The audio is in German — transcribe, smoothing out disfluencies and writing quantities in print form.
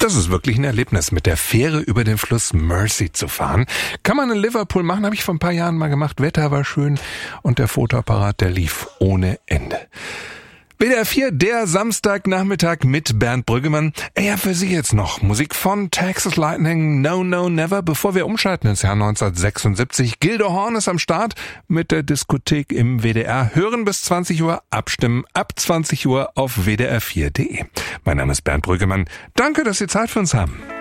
Das ist wirklich ein Erlebnis, mit der Fähre über den Fluss Mersey zu fahren. Kann man in Liverpool machen, habe ich vor ein paar Jahren mal gemacht. Wetter war schön und der Fotoapparat, der lief ohne Ende. WDR 4, der Samstagnachmittag mit Bernd Brüggemann. Ja, für Sie jetzt noch Musik von Texas Lightning, No No Never, bevor wir umschalten ins Jahr 1976. Gildo Horn ist am Start mit der Diskothek im WDR. Hören bis 20 Uhr, abstimmen ab 20 Uhr auf wdr4.de. Mein Name ist Bernd Brüggemann. Danke, dass Sie Zeit für uns haben.